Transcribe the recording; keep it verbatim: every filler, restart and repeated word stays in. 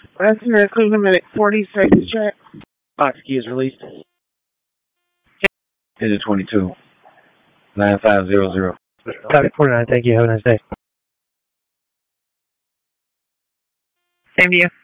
Passenger Cleveland Medic forty-six, check. Box key is released. Digit twenty-two. nine five zero zero. Copy forty-nine, thank you. Have a nice day. Same to you.